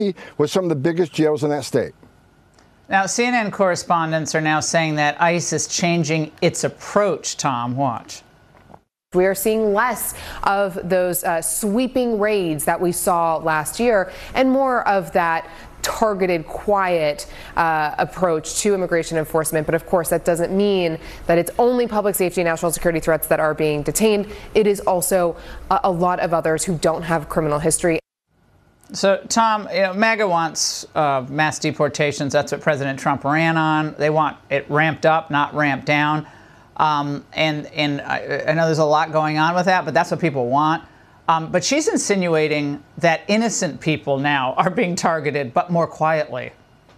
with some of the biggest jails in that state. Now, CNN correspondents are now saying that ICE is changing its approach, Tom. Watch. We are seeing less of those sweeping raids that we saw last year and more of that targeted, quiet approach to immigration enforcement. But of course, that doesn't mean that it's only public safety and national security threats that are being detained. It is also a lot of others who don't have criminal history. So, Tom, MAGA wants mass deportations. That's what President Trump ran on. They want it ramped up, not ramped down. And I know there's a lot going on with that, but that's what people want. But she's insinuating that innocent people now are being targeted, but more quietly.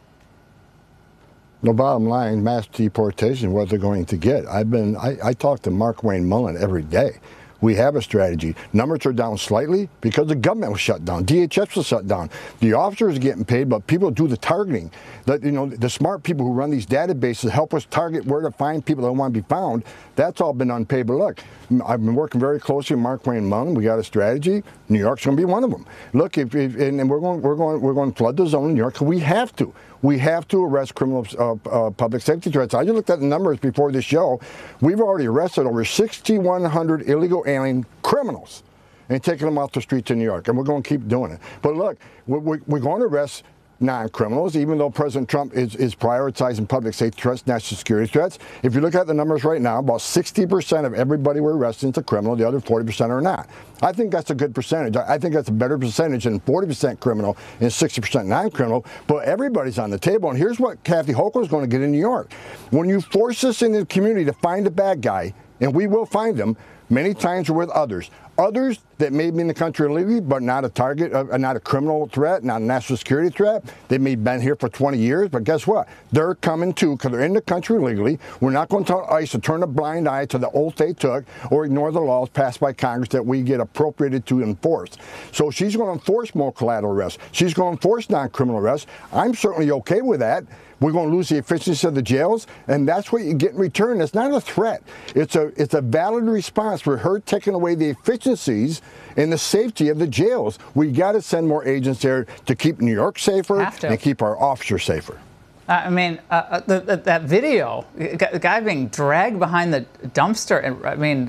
No, bottom line, mass deportation, what they're going to get. I talk to Mark Wayne Mullen every day. We have a strategy. Numbers are down slightly because the government was shut down. DHS was shut down. The officers are getting paid, but people do the targeting. The smart people who run these databases help us target where to find people that want to be found. That's all been unpaid. But look, I've been working very closely with Mark Wayne Mullen. We got a strategy. New York's going to be one of them. Look, and we're going to flood the zone in New York. We have to. We have to arrest criminal public safety threats. I just looked at the numbers before this show. We've already arrested over 6,100 illegal alien criminals and taken them off the streets in New York, and we're going to keep doing it. But look, we're going to arrest non-criminals, even though President Trump is prioritizing public safety threats, national security threats. If you look at the numbers right now, about 60% of everybody we're arresting is a criminal. The other 40% are not. I think that's a good percentage. I think that's a better percentage than 40% criminal and 60% non-criminal. But everybody's on the table. And here's what Kathy Hochul is going to get in New York. When you force us in the community to find a bad guy, and we will find them, many times we're with others. Others that may be in the country illegally, but not a target, not a criminal threat, not a national security threat. They may have been here for 20 years, but guess what? They're coming too because they're in the country illegally. We're not going to tell ICE to turn a blind eye to the oath they took or ignore the laws passed by Congress that we get appropriated to enforce. So she's going to enforce more collateral arrests. She's going to enforce non-criminal arrests. I'm certainly okay with that. We're going to lose the efficiency of the jails, and that's what you get in return. It's not a threat. It's a valid response for her taking away the efficiencies and the safety of the jails. We got to send more agents there to keep New York safer and keep our officers safer. That video, the guy being dragged behind the dumpster.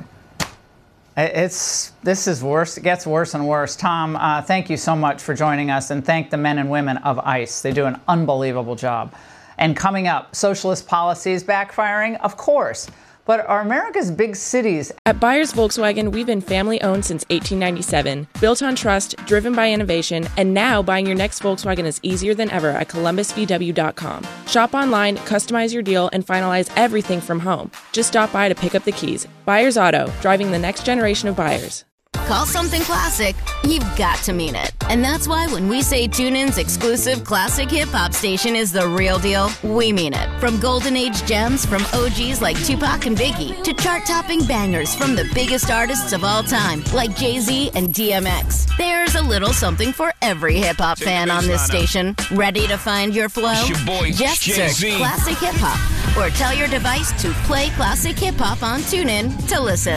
This is worse. It gets worse and worse. Tom, thank you so much for joining us, and thank the men and women of ICE. They do an unbelievable job. And coming up, socialist policies backfiring? Of course. But are America's big cities? At Byers Volkswagen, we've been family-owned since 1897, built on trust, driven by innovation, and now buying your next Volkswagen is easier than ever at ColumbusVW.com. Shop online, customize your deal, and finalize everything from home. Just stop by to pick up the keys. Byers Auto, driving the next generation of buyers. Call something classic, you've got to mean it. And that's why when we say TuneIn's exclusive classic hip-hop station is the real deal, we mean it. From golden age gems from OGs like Tupac and Biggie to chart-topping bangers from the biggest artists of all time like Jay-Z and DMX. There's a little something for every hip-hop fan on this station. Ready to find your flow? Just search Classic Hip Hop or tell your device to play Classic Hip Hop on TuneIn to listen.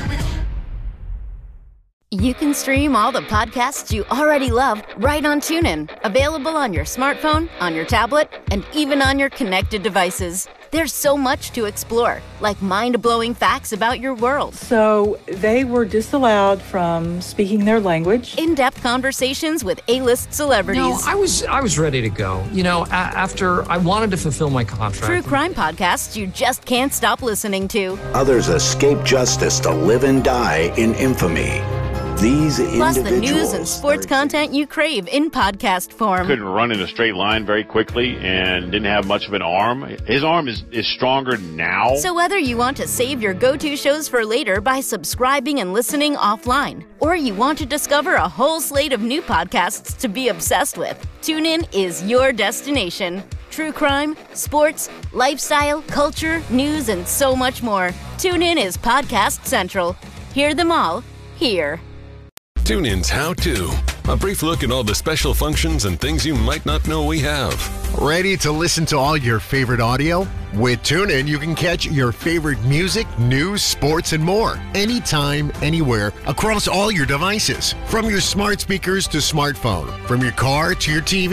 You can stream all the podcasts you already love right on TuneIn. Available on your smartphone, on your tablet, and even on your connected devices. There's so much to explore, like mind-blowing facts about your world. So they were disallowed from speaking their language. In-depth conversations with A-list celebrities. No, I was ready to go. After I wanted to fulfill my contract. True crime podcasts you just can't stop listening to. Others escape justice to live and die in infamy. Plus the news and sports content you crave in podcast form. Couldn't run in a straight line very quickly and didn't have much of an arm. His arm is stronger now. So whether you want to save your go-to shows for later by subscribing and listening offline, or you want to discover a whole slate of new podcasts to be obsessed with, TuneIn is your destination. True crime, sports, lifestyle, culture, news, and so much more. TuneIn is Podcast Central. Hear them all here. TuneIn's How To. A brief look at all the special functions and things you might not know we have. Ready to listen to all your favorite audio? With TuneIn, you can catch your favorite music, news, sports, and more anytime, anywhere, across all your devices. From your smart speakers to smartphone, from your car to your TV.